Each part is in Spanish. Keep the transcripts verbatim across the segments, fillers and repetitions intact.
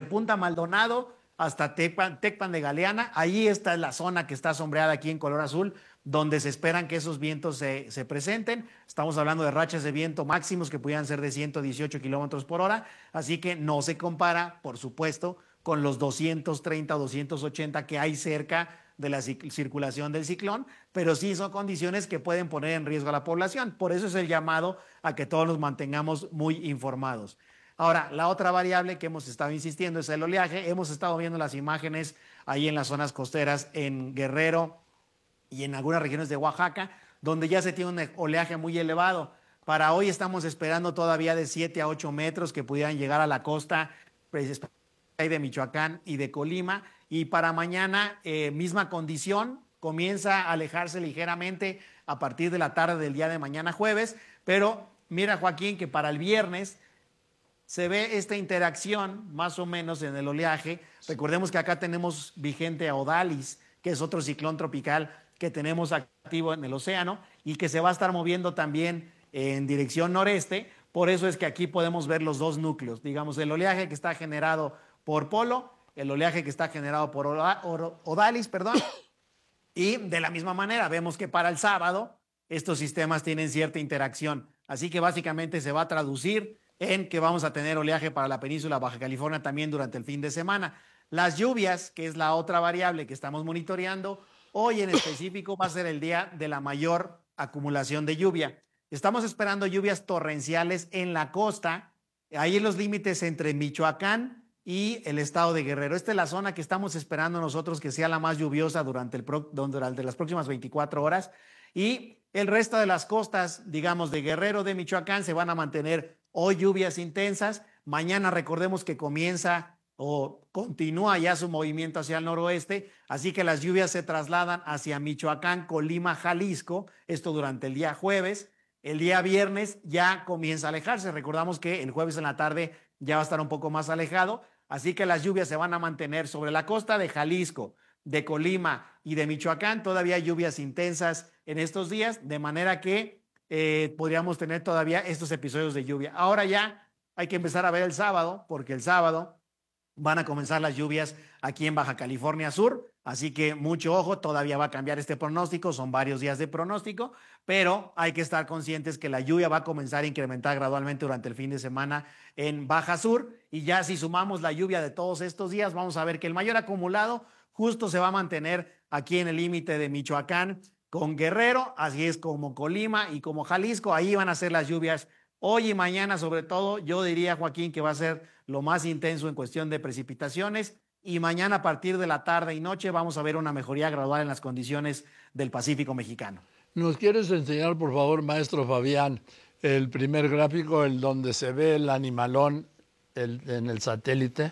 Punta Maldonado hasta Tecpan, Tecpan de Galeana. Ahí está la zona que está sombreada aquí en color azul, donde se esperan que esos vientos se, se presenten. Estamos hablando de rachas de viento máximos que pudieran ser de ciento dieciocho kilómetros por hora, así que no se compara, por supuesto, con los doscientos treinta o doscientos ochenta que hay cerca de la circulación del ciclón, pero sí son condiciones que pueden poner en riesgo a la población. Por eso es el llamado a que todos nos mantengamos muy informados. Ahora, la otra variable que hemos estado insistiendo es el oleaje. Hemos estado viendo las imágenes ahí en las zonas costeras en Guerrero y en algunas regiones de Oaxaca, donde ya se tiene un oleaje muy elevado. Para hoy estamos esperando todavía de siete a ocho metros que pudieran llegar a la costa de Michoacán y de Colima, y para mañana eh, misma condición, comienza a alejarse ligeramente a partir de la tarde del día de mañana jueves, pero mira, Joaquín, que para el viernes se ve esta interacción más o menos en el oleaje. Recordemos que acá tenemos vigente a Odalis, que es otro ciclón tropical que tenemos activo en el océano y que se va a estar moviendo también en dirección noreste. Por eso es que aquí podemos ver los dos núcleos, digamos, el oleaje que está generado por Polo, el oleaje que está generado por Odalis, perdón, y de la misma manera vemos que para el sábado estos sistemas tienen cierta interacción, así que básicamente se va a traducir en que vamos a tener oleaje para la península Baja California también durante el fin de semana. Las lluvias, que es la otra variable que estamos monitoreando, hoy en específico va a ser el día de la mayor acumulación de lluvia. Estamos esperando lluvias torrenciales en la costa, ahí en los límites entre Michoacán y el estado de Guerrero. Esta es la zona que estamos esperando nosotros que sea la más lluviosa durante, el pro, durante las próximas veinticuatro horas. Y el resto de las costas, digamos, de Guerrero, de Michoacán, se van a mantener hoy lluvias intensas. Mañana recordemos que comienza o continúa ya su movimiento hacia el noroeste, así que las lluvias se trasladan hacia Michoacán, Colima, Jalisco, esto durante el día jueves. El día viernes ya comienza a alejarse. Recordamos que el jueves en la tarde ya va a estar un poco más alejado, así que las lluvias se van a mantener sobre la costa de Jalisco, de Colima y de Michoacán. Todavía hay lluvias intensas en estos días, de manera que eh, podríamos tener todavía estos episodios de lluvia. Ahora ya hay que empezar a ver el sábado, porque el sábado van a comenzar las lluvias aquí en Baja California Sur, así que mucho ojo, todavía va a cambiar este pronóstico, son varios días de pronóstico, pero hay que estar conscientes que la lluvia va a comenzar a incrementar gradualmente durante el fin de semana en Baja Sur, y ya si sumamos la lluvia de todos estos días, vamos a ver que el mayor acumulado justo se va a mantener aquí en el límite de Michoacán con Guerrero, así es como Colima y como Jalisco, ahí van a ser las lluvias hoy y mañana, sobre todo. Yo diría, Joaquín, que va a ser lo más intenso en cuestión de precipitaciones, y mañana a partir de la tarde y noche vamos a ver una mejoría gradual en las condiciones del Pacífico mexicano. ¿Nos quieres enseñar, por favor, maestro Fabián, el primer gráfico, el donde se ve el animalón el, en el satélite?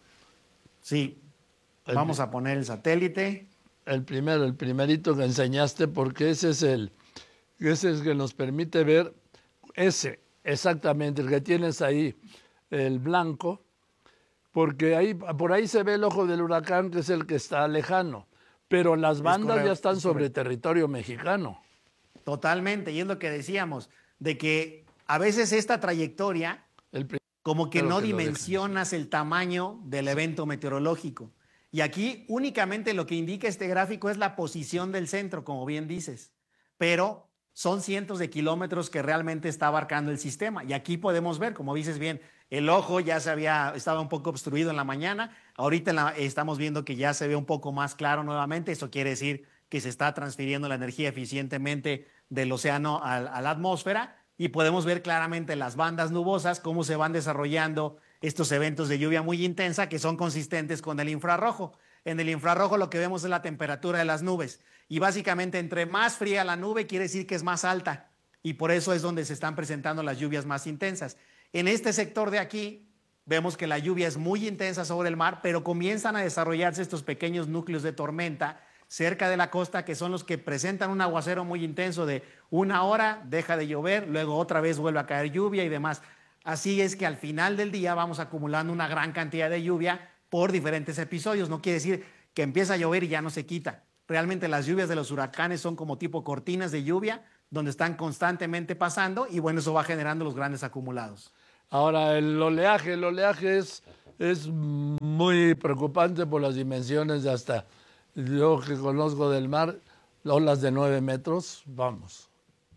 Sí, el, vamos a poner el satélite. El primero, el primerito que enseñaste, porque ese es el, ese es el que nos permite ver ese, exactamente, el que tienes ahí, el blanco, porque ahí, por ahí se ve el ojo del huracán, que es el que está lejano, pero las bandas correcto, ya están sobre correcto. territorio mexicano. Totalmente, y es lo que decíamos, de que a veces esta trayectoria, el como que no que dimensionas el tamaño del sí. evento meteorológico. Y aquí únicamente lo que indica este gráfico es la posición del centro, como bien dices, pero son cientos de kilómetros que realmente está abarcando el sistema. Y aquí podemos ver, como dices bien, el ojo ya se había, estaba un poco obstruido en la mañana. Ahorita en la, estamos viendo que ya se ve un poco más claro nuevamente. Eso quiere decir que se está transfiriendo la energía eficientemente del océano a, a la atmósfera. Y podemos ver claramente las bandas nubosas, cómo se van desarrollando estos eventos de lluvia muy intensa que son consistentes con el infrarrojo. En el infrarrojo lo que vemos es la temperatura de las nubes. Y básicamente entre más fría la nube quiere decir que es más alta, y por eso es donde se están presentando las lluvias más intensas. En este sector de aquí vemos que la lluvia es muy intensa sobre el mar, pero comienzan a desarrollarse estos pequeños núcleos de tormenta cerca de la costa, que son los que presentan un aguacero muy intenso de una hora, deja de llover, luego otra vez vuelve a caer lluvia y demás. Así es que al final del día vamos acumulando una gran cantidad de lluvia por diferentes episodios. No quiere decir que empieza a llover y ya no se quita. Realmente las lluvias de los huracanes son como tipo cortinas de lluvia, donde están constantemente pasando, y bueno, eso va generando los grandes acumulados. Ahora, el oleaje, el oleaje es, es muy preocupante por las dimensiones de hasta, yo que conozco del mar, olas de nueve metros, vamos.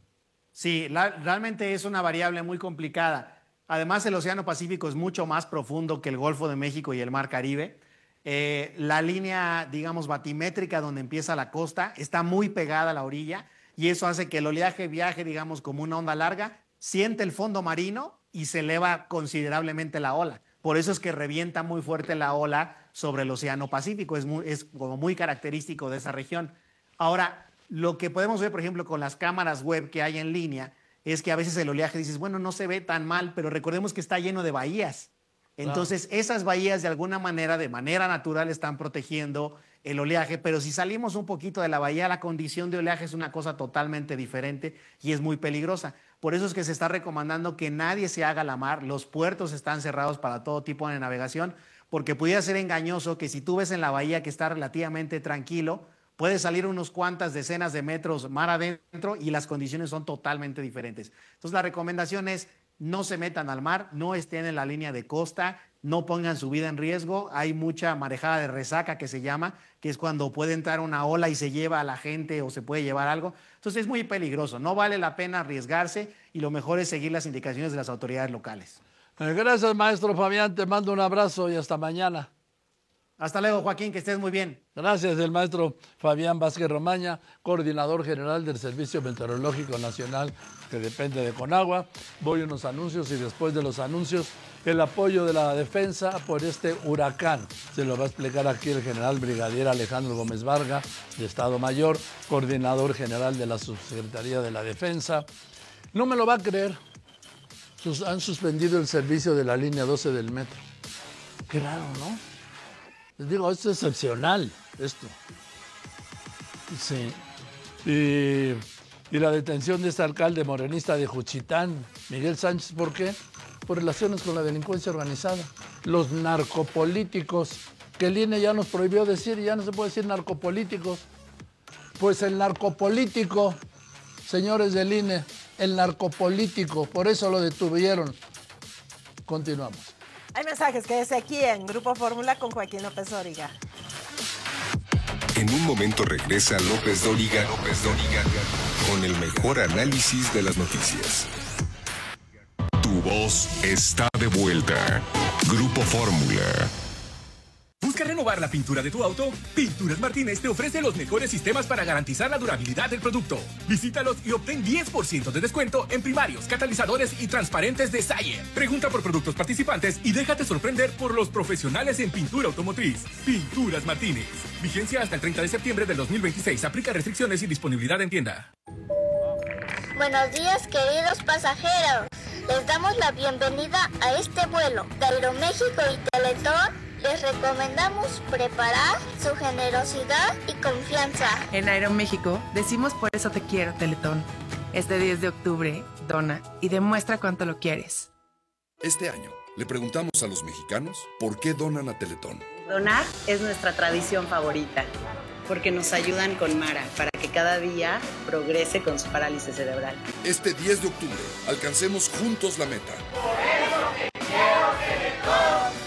Sí, la, realmente es una variable muy complicada. Además, el Océano Pacífico es mucho más profundo que el Golfo de México y el Mar Caribe. Eh, la línea, digamos, batimétrica donde empieza la costa está muy pegada a la orilla y eso hace que el oleaje viaje, digamos, como una onda larga, siente el fondo marino y se eleva considerablemente la ola. Por eso es que revienta muy fuerte la ola sobre el Océano Pacífico. Es, muy, es como muy característico de esa región. Ahora, lo que podemos ver, por ejemplo, con las cámaras web que hay en línea, es que a veces el oleaje dices, bueno, no se ve tan mal, pero recordemos que está lleno de bahías. Entonces, claro, esas bahías de alguna manera, de manera natural, están protegiendo el oleaje, pero si salimos un poquito de la bahía, la condición de oleaje es una cosa totalmente diferente y es muy peligrosa. Por eso es que se está recomendando que nadie se haga a la mar, los puertos están cerrados para todo tipo de navegación, porque pudiera ser engañoso que si tú ves en la bahía que está relativamente tranquilo, puede salir unos cuantas decenas de metros mar adentro y las condiciones son totalmente diferentes. Entonces la recomendación es no se metan al mar, no estén en la línea de costa, no pongan su vida en riesgo. Hay mucha marejada de resaca que se llama, que es cuando puede entrar una ola y se lleva a la gente o se puede llevar algo. Entonces es muy peligroso, no vale la pena arriesgarse y lo mejor es seguir las indicaciones de las autoridades locales. Gracias, maestro Fabián, te mando un abrazo y hasta mañana. Hasta luego, Joaquín, que estés muy bien. Gracias, el maestro Fabián Vázquez Romaña, coordinador general del Servicio Meteorológico Nacional, que depende de Conagua. Voy a unos anuncios y después de los anuncios, el apoyo de la defensa por este huracán. Se lo va a explicar aquí el general brigadier Alejandro Gómez Varga, de Estado Mayor, coordinador general de la Subsecretaría de la Defensa. No me lo va a creer, Sus, han suspendido el servicio de la línea doce del metro. Qué raro, ¿no? Les digo, esto es excepcional, esto. Sí. Y, y la detención de este alcalde morenista de Juchitán, Miguel Sánchez, ¿por qué? Por relaciones con la delincuencia organizada. Los narcopolíticos, que el I N E ya nos prohibió decir, ya no se puede decir narcopolíticos. Pues el narcopolítico, señores del I N E, el narcopolítico, por eso lo detuvieron. Continuamos. Hay mensajes, quédese aquí en Grupo Fórmula con Joaquín López Dóriga. En un momento regresa López Dóriga, López Dóriga, con el mejor análisis de las noticias. Tu voz está de vuelta. Grupo Fórmula. ¿Busca renovar la pintura de tu auto? Pinturas Martínez te ofrece los mejores sistemas para garantizar la durabilidad del producto. Visítalos y obtén diez por ciento de descuento en primarios, catalizadores y transparentes de Sayer. Pregunta por productos participantes y déjate sorprender por los profesionales en pintura automotriz. Pinturas Martínez. Vigencia hasta el treinta de septiembre del dos mil veintiséis. Aplica restricciones y disponibilidad en tienda. Buenos días, queridos pasajeros. Les damos la bienvenida a este vuelo de Aeroméxico y Teletón. Les recomendamos preparar su generosidad y confianza. En Aeroméxico decimos por eso te quiero, Teletón. Este diez de octubre, dona y demuestra cuánto lo quieres. Este año le preguntamos a los mexicanos por qué donan a Teletón. Donar es nuestra tradición favorita, porque nos ayudan con Mara para que cada día progrese con su parálisis cerebral. Este diez de octubre, alcancemos juntos la meta. Por eso te quiero, Teletón.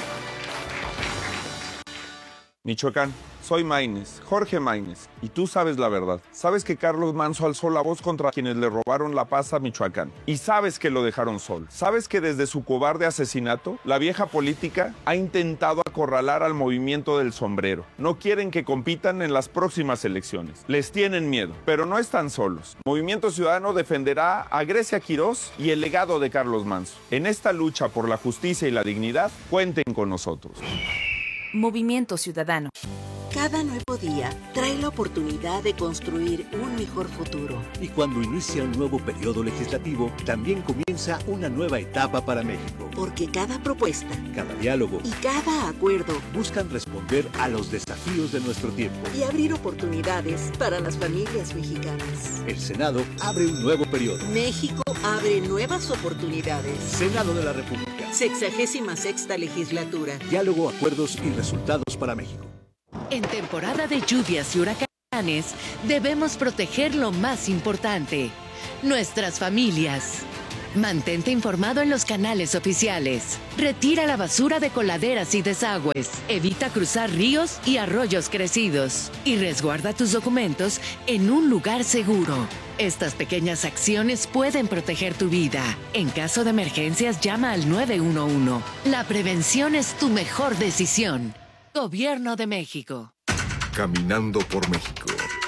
Michoacán, soy Maínez, Jorge Maínez, y tú sabes la verdad. Sabes que Carlos Manso alzó la voz contra quienes le robaron la paz a Michoacán. Y sabes que lo dejaron solo. Sabes que desde su cobarde asesinato, la vieja política ha intentado acorralar al movimiento del sombrero. No quieren que compitan en las próximas elecciones. Les tienen miedo, pero no están solos. Movimiento Ciudadano defenderá a Grecia Quirós y el legado de Carlos Manso. En esta lucha por la justicia y la dignidad, cuenten con nosotros. Movimiento Ciudadano. Cada nuevo día trae la oportunidad de construir un mejor futuro. Y cuando inicia un nuevo periodo legislativo, también comienza una nueva etapa para México. Porque cada propuesta, cada diálogo y cada acuerdo buscan responder a los desafíos de nuestro tiempo y abrir oportunidades para las familias mexicanas. El Senado abre un nuevo periodo. México abre nuevas oportunidades. Senado de la República. Sexagésima sexta legislatura. Diálogo, acuerdos y resultados para México. En temporada de lluvias y huracanes, debemos proteger lo más importante, nuestras familias. Mantente informado en los canales oficiales. Retira la basura de coladeras y desagües. Evita cruzar ríos y arroyos crecidos. Y resguarda tus documentos en un lugar seguro. Estas pequeñas acciones pueden proteger tu vida. En caso de emergencias, llama al nueve uno uno. La prevención es tu mejor decisión. Gobierno de México. Caminando por México.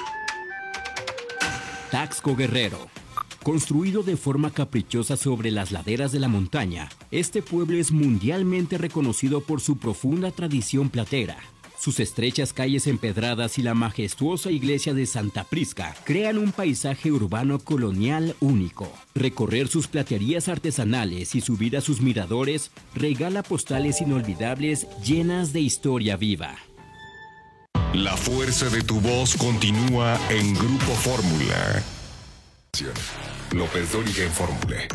Taxco Guerrero. Construido de forma caprichosa sobre las laderas de la montaña, este pueblo es mundialmente reconocido por su profunda tradición platera. Sus estrechas calles empedradas y la majestuosa iglesia de Santa Prisca crean un paisaje urbano colonial único. Recorrer sus platerías artesanales y subir a sus miradores regala postales inolvidables llenas de historia viva. La fuerza de tu voz continúa en Grupo Fórmula. López Dóriga en Fórmula.